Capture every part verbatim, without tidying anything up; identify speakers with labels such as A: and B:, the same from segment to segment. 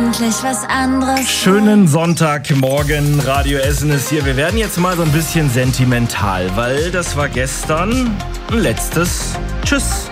A: endlich was anderes.
B: Schönen Sonntagmorgen, Radio Essen ist hier. Wir werden jetzt mal so ein bisschen sentimental, weil das war gestern ein letztes Tschüss.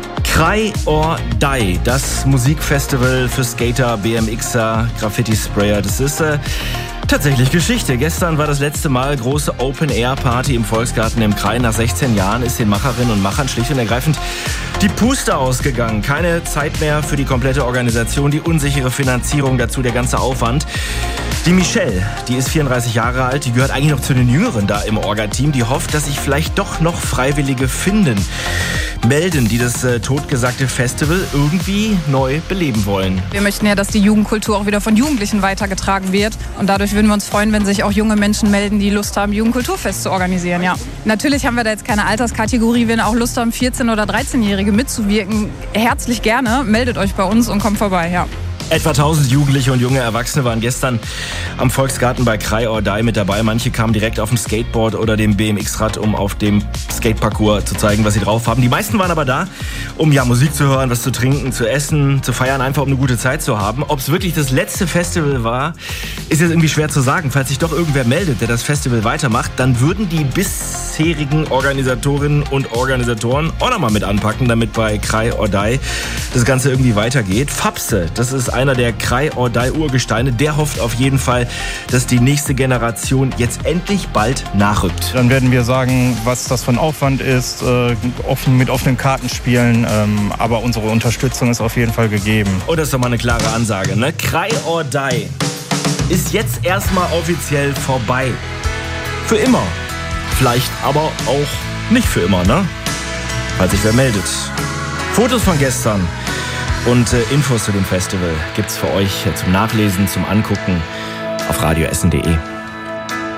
B: Cry or Die, das Musikfestival für Skater, B M Xer, Graffiti-Sprayer. Das ist äh, tatsächlich Geschichte. Gestern war das letzte Mal große Open-Air-Party im Volksgarten im Krain. Nach sechzehn Jahren ist den Macherinnen und Machern schlicht und ergreifend die Puste ausgegangen. Keine Zeit mehr für die komplette Organisation, die unsichere Finanzierung, dazu der ganze Aufwand. Die Michelle, die ist vierunddreißig Jahre alt, die gehört eigentlich noch zu den Jüngeren da im Orga-Team. Die hofft, dass sich vielleicht doch noch Freiwillige finden, melden, die das äh, totgesagte Festival irgendwie neu beleben wollen.
C: Wir möchten ja, dass die Jugendkultur auch wieder von Jugendlichen weitergetragen wird. Und dadurch würden wir uns freuen, wenn sich auch junge Menschen melden, die Lust haben, Jugendkulturfest zu organisieren. Ja. Natürlich haben wir da jetzt keine Alterskategorie. Wenn auch Lust haben, vierzehn- oder dreizehnjährige mitzuwirken, herzlich gerne. Meldet euch bei uns und kommt vorbei. Ja.
B: Etwa tausend Jugendliche und junge Erwachsene waren gestern am Volksgarten bei Cry or Die mit dabei. Manche kamen direkt auf dem Skateboard oder dem B M X-Rad, um auf dem Skateparcours zu zeigen, was sie drauf haben. Die meisten waren aber da, um ja Musik zu hören, was zu trinken, zu essen, zu feiern, einfach um eine gute Zeit zu haben. Ob es wirklich das letzte Festival war, ist jetzt irgendwie schwer zu sagen. Falls sich doch irgendwer meldet, der das Festival weitermacht, dann würden die bisherigen Organisatorinnen und Organisatoren auch nochmal mit anpacken, damit bei Cry or Die das Ganze irgendwie weitergeht. Fapse, das ist einer der Cry or Die Urgesteine, der hofft auf jeden Fall, dass die nächste Generation jetzt endlich bald nachrückt.
D: Dann werden wir sagen, was das für ein Aufwand ist, äh, offen, mit offenen Karten spielen, ähm, aber unsere Unterstützung ist auf jeden Fall gegeben.
B: Oh, das ist doch mal eine klare Ansage, ne? Cry or Die ist jetzt erstmal offiziell vorbei. Für immer. Vielleicht aber auch nicht für immer, ne? Falls sich wer meldet. Fotos von gestern und äh, Infos zu dem Festival gibt's für euch zum Nachlesen, zum Angucken auf radioessen punkt de.